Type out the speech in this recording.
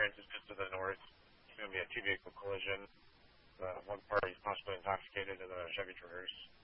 transit just to the north. It's going to be a two-vehicle collision. One party is possibly intoxicated in a Chevy Traverse.